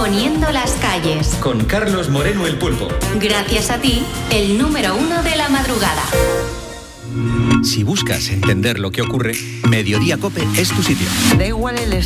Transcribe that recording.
poniendo las calles. Con Carlos Moreno el Pulpo. Gracias a ti, el número 1 de la madrugada. Si buscas entender lo que ocurre, Mediodía COPE es tu sitio. Da igual el